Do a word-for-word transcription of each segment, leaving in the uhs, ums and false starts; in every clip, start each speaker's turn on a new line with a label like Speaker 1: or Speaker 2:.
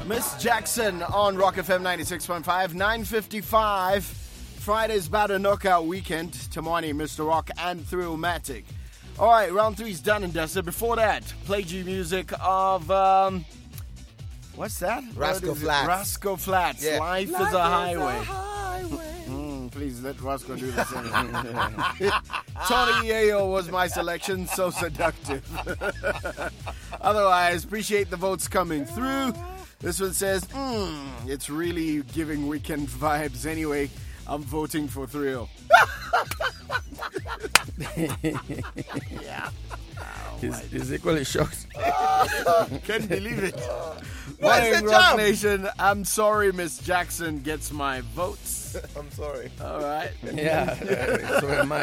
Speaker 1: Miss Jackson on Rock F M ninety-six point five, nine fifty-five. Friday's Battle Knockout Weekend. Tamani, Mister Rock, and Thrillmatic. All right, round three's done and dusted. Before that, played you music of, um, what's that?
Speaker 2: Rascal
Speaker 1: what
Speaker 2: Flatts.
Speaker 1: Rascal Flatts.
Speaker 2: Yeah.
Speaker 1: Life,
Speaker 2: Life
Speaker 1: is a highway.
Speaker 2: Is a highway.
Speaker 1: Mm, please let Roscoe do the same. Tony Yayo was my selection, so seductive. Otherwise, appreciate the votes coming through. This one says, mm, it's really giving weekend vibes. Anyway, I'm voting for Thrill.
Speaker 3: Yeah. He's, he's equally shocked.
Speaker 1: Can't believe it.
Speaker 2: What's
Speaker 1: Morning,
Speaker 2: the
Speaker 1: Rock
Speaker 2: jump?
Speaker 1: Nation. I'm sorry Miss Jackson gets my votes.
Speaker 2: I'm sorry.
Speaker 1: All right.
Speaker 3: Yeah, uh, so am I.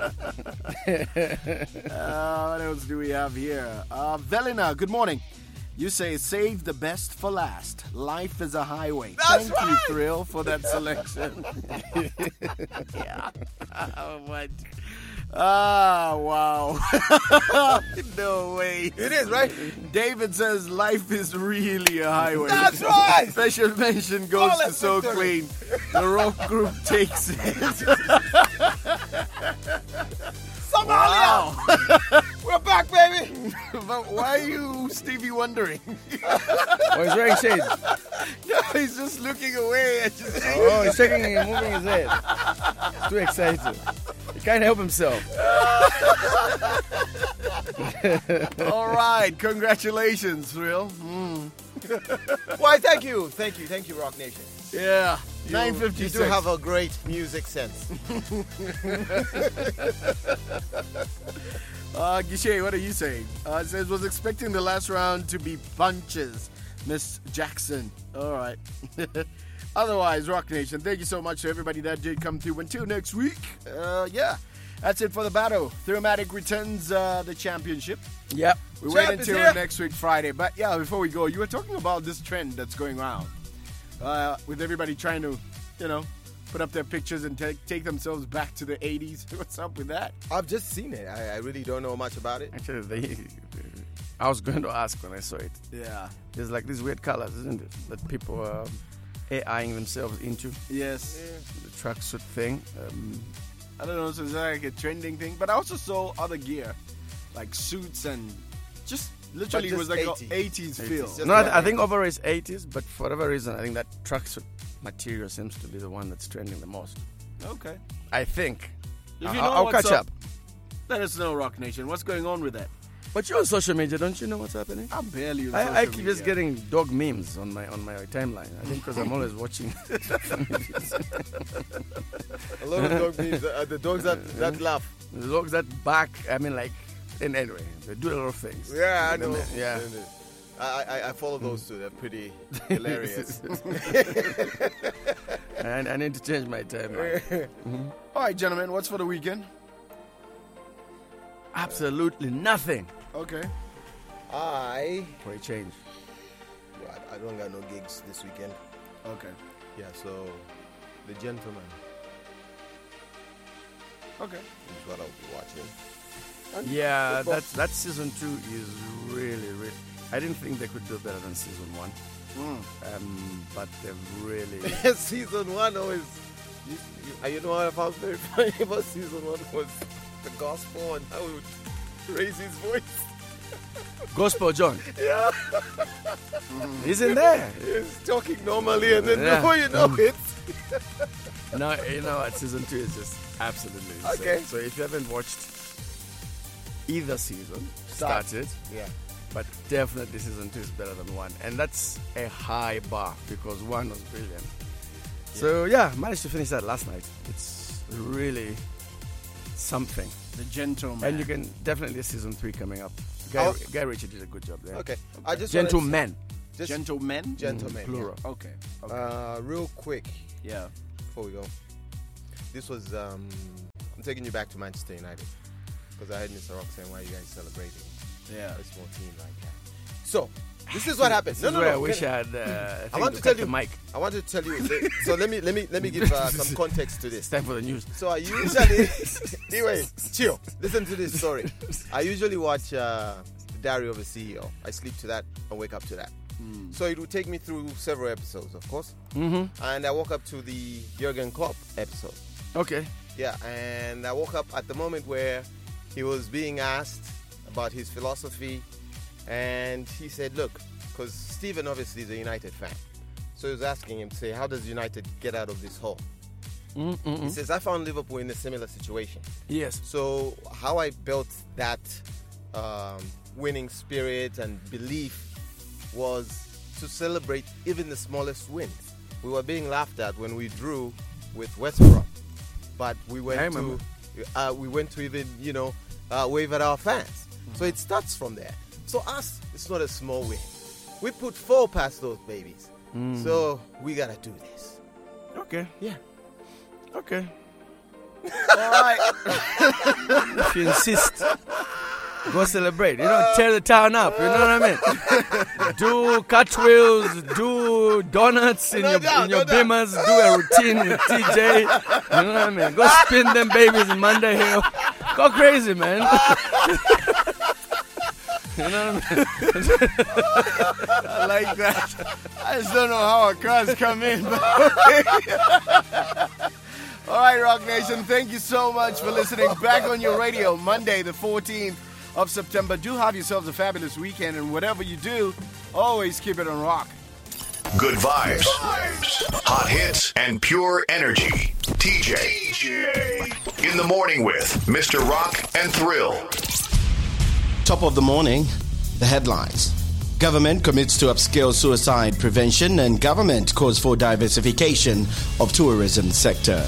Speaker 1: Uh, what else do we have here? Uh, Velina, good morning. You say, save the best for last. Life is a highway.
Speaker 2: That's
Speaker 1: Thank you,
Speaker 2: right.
Speaker 1: Thrill, for that selection. Yeah. Oh, what? Ah, wow. No way.
Speaker 2: It is, right?
Speaker 1: David says, life is really a highway.
Speaker 2: That's right.
Speaker 1: Special mention goes
Speaker 2: Call
Speaker 1: to
Speaker 2: it
Speaker 1: So
Speaker 2: victory.
Speaker 1: Clean. The rock group takes it.
Speaker 2: Somalia! We're back, baby!
Speaker 1: But why are you Stevie wondering?
Speaker 3: Oh, he's wearing shades.
Speaker 1: No, he's just looking away at you.
Speaker 3: Oh, he's shaking and moving his head. Too excited. He can't help himself.
Speaker 1: All right, congratulations, Thrill. Mm.
Speaker 2: Why, thank you. Thank you. Thank you, Rock Nation.
Speaker 1: Yeah,
Speaker 2: You-
Speaker 1: nine fifty-six.
Speaker 2: You do have a great music sense.
Speaker 1: Uh, Gishe, what are you saying? Uh, it says, was expecting the last round to be punches, Miss Jackson. All right. Otherwise, Rock Nation, thank you so much to everybody that did come through. Until next week, uh, yeah, that's it for the battle. Thermatic returns uh, the championship.
Speaker 3: Yep.
Speaker 1: We
Speaker 2: Champ
Speaker 1: wait
Speaker 2: is
Speaker 1: until
Speaker 2: here.
Speaker 1: next week, Friday. But yeah, before we go, you were talking about this trend that's going around uh, with everybody trying to, you know, put up their pictures and take take themselves back to the eighties. What's up with that?
Speaker 2: I've just seen it. I, I really don't know much about it.
Speaker 3: Actually, they, I was going to ask when I saw it.
Speaker 1: Yeah.
Speaker 3: There's like these weird colors, isn't it? That people are AIing themselves into.
Speaker 1: Yes.
Speaker 3: The tracksuit thing. Um,
Speaker 1: I don't know, so it's like a trending thing. But I also saw other gear, like suits and just literally
Speaker 2: But
Speaker 1: it was
Speaker 2: just
Speaker 1: like
Speaker 2: eighties.
Speaker 1: a eighties feel.
Speaker 2: Just
Speaker 3: no, I,
Speaker 2: like-
Speaker 3: I think overall it's eighties, but for whatever reason, I think that tracksuit material seems to be the one that's trending the most.
Speaker 1: Okay.
Speaker 3: I think.
Speaker 1: If
Speaker 3: I-
Speaker 1: you know
Speaker 3: I'll
Speaker 1: what's
Speaker 3: catch up.
Speaker 1: Let us know, Rock Nation. What's going on with that?
Speaker 3: But you're on social media, don't you know what's happening?
Speaker 1: I'm barely on
Speaker 3: I, I
Speaker 1: social
Speaker 3: keep
Speaker 1: media.
Speaker 3: just getting dog memes on my on my timeline. I think because I'm always watching.
Speaker 2: A lot of dog memes. Uh, the dogs that, that laugh.
Speaker 3: The dogs that bark. I mean, like, and anyway, they do a lot of things.
Speaker 2: Yeah, I know.
Speaker 3: Yeah.
Speaker 2: I, I, I follow those too. They're pretty hilarious.
Speaker 3: And I need to change my timeline.
Speaker 1: All right, gentlemen, what's for the weekend?
Speaker 3: Absolutely nothing
Speaker 1: Okay.
Speaker 2: I,
Speaker 3: for a change.
Speaker 2: I I don't got no gigs this weekend.
Speaker 1: Okay.
Speaker 2: Yeah, so The Gentleman
Speaker 1: Okay.
Speaker 2: is what I'll be watching. And
Speaker 3: Yeah,
Speaker 2: football.
Speaker 3: that's that season two is really, really. I didn't think they could do better than season one,
Speaker 1: Mm.
Speaker 3: um, but they've really.
Speaker 2: Season one always. You, you, you know what I found very funny about season one was the gospel and how he would raise his voice.
Speaker 3: Gospel John,
Speaker 2: Yeah,
Speaker 3: he's in there.
Speaker 2: he's talking normally, and then
Speaker 3: Yeah.
Speaker 2: before you know it,
Speaker 3: No, you know what? Season two is just absolutely insane.
Speaker 2: Okay.
Speaker 3: So if you haven't watched either season,
Speaker 2: Start.
Speaker 3: start it.
Speaker 2: yeah,
Speaker 3: But definitely season two is better than one. And that's a high bar because one was brilliant. So yeah, managed to finish that last night. It's really something.
Speaker 1: The Gentleman.
Speaker 3: And you can definitely season three coming up. Guy,
Speaker 2: Oh.
Speaker 3: Guy Ritchie did a good job there.
Speaker 2: okay. I just wanted to-
Speaker 3: Gentlemen.
Speaker 2: just
Speaker 1: Gentlemen?
Speaker 2: gentlemen,
Speaker 3: Plural.
Speaker 1: Okay. Okay.
Speaker 2: yeah. Uh, real quick
Speaker 1: yeah.
Speaker 2: before we go, this was um, I'm taking you back to Manchester United because I heard Mister Rock saying, "Why are you guys celebrating
Speaker 1: Yeah.
Speaker 2: a small team like that?" So this is what happened.
Speaker 3: This
Speaker 2: No,
Speaker 3: is
Speaker 2: no,
Speaker 3: where
Speaker 2: no.
Speaker 3: I wish
Speaker 2: can-
Speaker 3: I had. Uh,
Speaker 2: I want to tell you,
Speaker 3: Mike.
Speaker 2: I want to tell you. So let me let me let me give uh, some context to
Speaker 3: It's
Speaker 2: this.
Speaker 3: time for the news.
Speaker 2: So I usually, anyway, chill. Listen to this story. I usually watch uh, The Diary of a C E O. I sleep to that and wake up to that. Mm. So it would take me through several episodes, of course.
Speaker 3: Mm-hmm.
Speaker 2: And I woke up to the Jurgen Klopp episode.
Speaker 3: Okay.
Speaker 2: Yeah, and I woke up at the moment where he was being asked about his philosophy, and he said, look, because Stephen obviously is a United fan, so he was asking him to say, how does United get out of this hole?
Speaker 3: Mm-mm-mm.
Speaker 2: He says, I found Liverpool in a similar situation.
Speaker 3: Yes.
Speaker 2: So how I built that um, winning spirit and belief was to celebrate even the smallest wins. We were being laughed at when we drew with West Brom, but we went to uh, we went to even you know uh, wave at our fans. Mm-hmm. So it starts from there. So us, it's not a small win. We put four past those babies. Mm. So we gotta do this.
Speaker 3: Okay.
Speaker 2: Yeah.
Speaker 3: Okay. All right. If you insist, go celebrate. You know, tear the town up. You know what I mean? Do cartwheels, do donuts in
Speaker 2: no
Speaker 3: your
Speaker 2: doubt,
Speaker 3: in your
Speaker 2: no
Speaker 3: Beamers. Do a routine with T J. You know what I mean? Go spin them babies in Monday Hill. Go crazy, man. You know what I mean?
Speaker 1: I like that. I just don't know how our cars come in, but okay. All right, Rock Nation, thank you so much for listening. Back on your radio, Monday, the fourteenth of September. Do have yourselves a fabulous weekend, and whatever you do, always keep it on rock.
Speaker 4: Good vibes, hot hits, and pure energy. T J. T J. In the morning with Mister Rock and Thrill.
Speaker 5: Top of the morning, the headlines. Government commits to upscale suicide prevention, and government calls for diversification of tourism sector.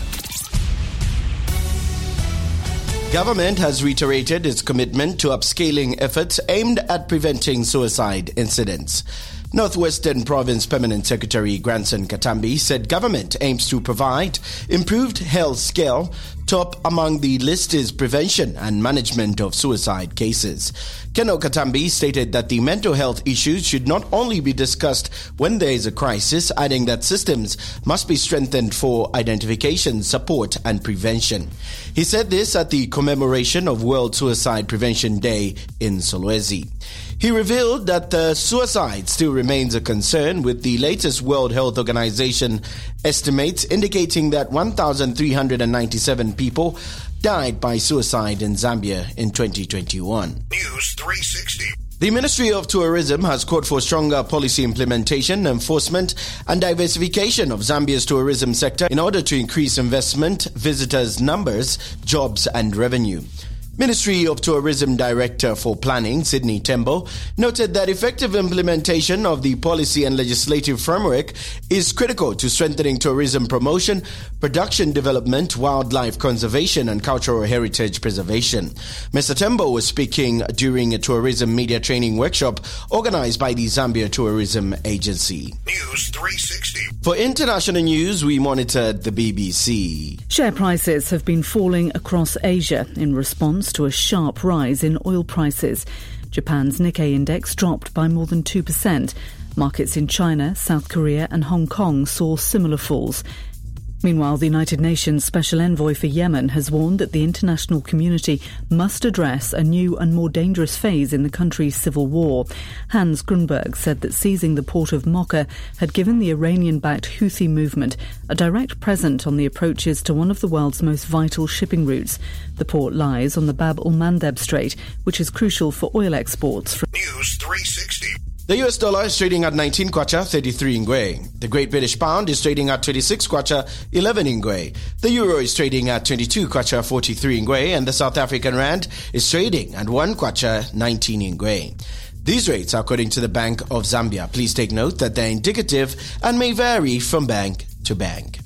Speaker 5: Government has reiterated its commitment to upscaling efforts aimed at preventing suicide incidents. Northwestern Province Permanent Secretary Granson Katambi said government aims to provide improved health scale. Top among the list is prevention and management of suicide cases. Keno Katambi stated that the mental health issues should not only be discussed when there is a crisis, adding that systems must be strengthened for identification, support and prevention. He said this at the commemoration of World Suicide Prevention Day in Solwezi. He revealed that the suicide still remains a concern, with the latest World Health Organization estimates indicating that one thousand three hundred ninety-seven people died by suicide in Zambia in twenty twenty-one.
Speaker 4: News three sixty.
Speaker 5: The Ministry of Tourism has called for stronger policy implementation, enforcement and diversification of Zambia's tourism sector in order to increase investment, visitors' numbers, jobs and revenue. Ministry of Tourism Director for Planning, Sydney Tembo, noted that effective implementation of the policy and legislative framework is critical to strengthening tourism promotion, production development, wildlife conservation and cultural heritage preservation. Mister Tembo was speaking during a tourism media training workshop organized by the Zambia Tourism Agency.
Speaker 4: News three sixty.
Speaker 5: For international news, we monitored the B B C.
Speaker 6: Share prices have been falling across Asia in response to a sharp rise in oil prices. Japan's Nikkei index dropped by more than two percent. Markets in China, South Korea and Hong Kong saw similar falls. Meanwhile, the United Nations Special Envoy for Yemen has warned that the international community must address a new and more dangerous phase in the country's civil war. Hans Grunberg said that seizing the port of Mocha had given the Iranian-backed Houthi movement a direct present on the approaches to one of the world's most vital shipping routes. The port lies on the Bab el-Mandeb Strait, which is crucial for oil exports from
Speaker 4: News three sixty.
Speaker 5: The U S dollar is trading at nineteen kwacha, thirty-three ngwe. The Great British Pound is trading at twenty-six kwacha, eleven ngwe. The Euro is trading at twenty-two kwacha, forty-three ngwe. And the South African Rand is trading at one kwacha, nineteen ngwe. These rates are according to the Bank of Zambia. Please take note that they're indicative and may vary from bank to bank.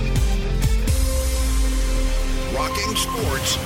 Speaker 4: Rocking sports.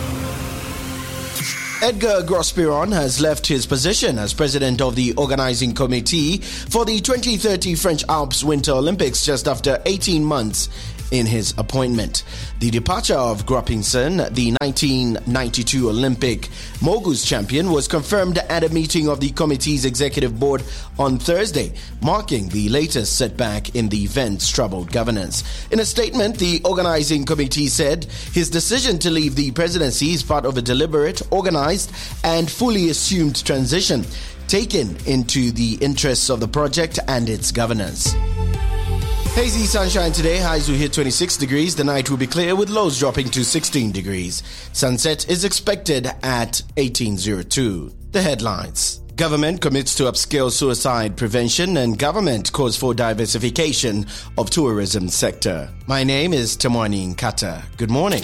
Speaker 5: Edgar Grospiron has left his position as president of the organizing committee for the twenty thirty French Alps Winter Olympics just after eighteen months in his appointment. The departure of Grospirón, the nineteen ninety-two Olympic Moguls champion, was confirmed at a meeting of the committee's executive board on Thursday, marking the latest setback in the event's troubled governance. In a statement, the organizing committee said his decision to leave the presidency is part of a deliberate, organized, and fully assumed transition, taken into the interests of the project and its governors. Hazy sunshine today, highs will hit twenty-six degrees. The night will be clear with lows dropping to sixteen degrees. Sunset is expected at eighteen oh two. The headlines. Government commits to upscale suicide prevention and government calls for diversification of tourism sector. My name is Tamwani Nkata. Good morning.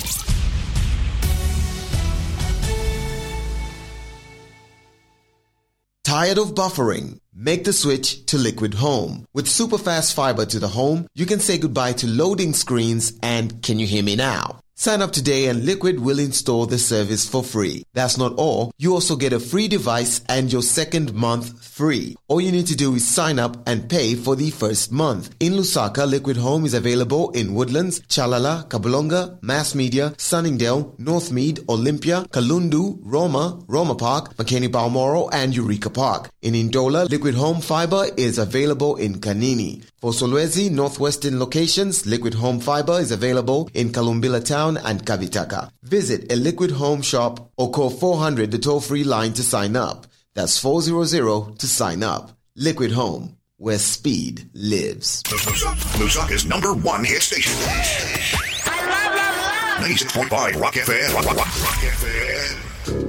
Speaker 7: Tired of buffering? Make the switch to Liquid Home. With superfast fiber to the home, you can say goodbye to loading screens and can you hear me now? Sign up today and Liquid will install the service for free. That's not all. You also get a free device and your second month free. All you need to do is sign up and pay for the first month. In Lusaka, Liquid Home is available in Woodlands, Chalala, Kabulonga, Mass Media, Sunningdale, Northmead, Olympia, Kalundu, Roma, Roma Park, Makeni Balmoral, and Eureka Park. In Indola, Liquid Home Fiber is available in Kanini. For Solwezi, Northwestern locations, Liquid Home Fiber is available in Kalumbila Town and Kavitaka. Visit a Liquid Home shop or call four hundred, the toll-free line to sign up. That's four hundred to sign up. Liquid Home, where speed lives.
Speaker 4: Lusaka's number one hit station. ninety-six point five Rock F M. Rock, Rock, Rock F M.